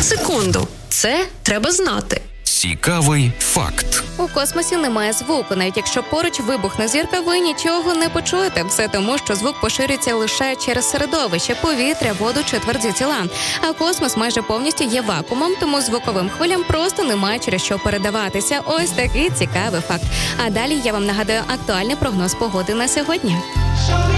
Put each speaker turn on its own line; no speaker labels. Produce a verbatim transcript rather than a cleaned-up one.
Секунду, це треба знати.
Цікавий факт.
У космосі немає звуку. Навіть якщо поруч вибухне зірка, ви нічого не почуєте. Все тому, що звук поширюється лише через середовище, повітря, воду чи тверді тіла. А космос майже повністю є вакуумом, тому звуковим хвилям просто немає через що передаватися. Ось такий цікавий факт. А далі я вам нагадаю актуальний прогноз погоди на сьогодні.